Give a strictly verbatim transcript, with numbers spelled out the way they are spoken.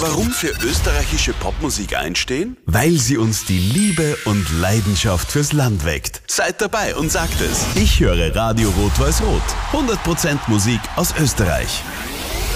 Warum für österreichische Popmusik einstehen? Weil sie uns die Liebe und Leidenschaft fürs Land weckt. Seid dabei und sagt es. Ich höre Radio Rot-Weiß-Rot. hundert Prozent Musik aus Österreich.